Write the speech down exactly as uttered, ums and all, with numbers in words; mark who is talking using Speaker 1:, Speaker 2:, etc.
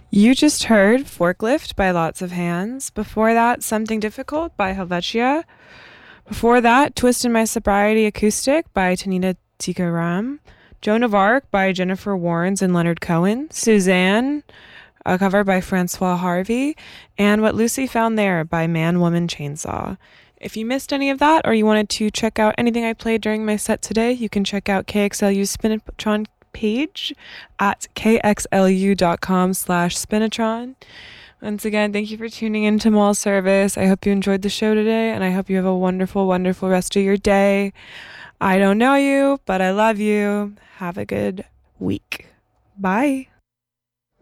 Speaker 1: You just heard Forklift by Lots of Hands. Before that, Something Difficult by Helvetia. Before that, Twist in My Sobriety Acoustic by Tanita Tikaram. Joan of Arc by Jennifer Warnes and Leonard Cohen. Suzanne, a cover by Francois Harvey. And What Lucy Found There by Man, Woman, Chainsaw. If you missed any of that or you wanted to check out anything I played during my set today, you can check out K X L U's Spinatron page at kxlu.com slash Spinatron. Once again, thank you for tuning in to Mall Service. I hope you enjoyed the show today, and I hope you have a wonderful, wonderful rest of your day. I don't know you, but I love you. Have a good week. Bye.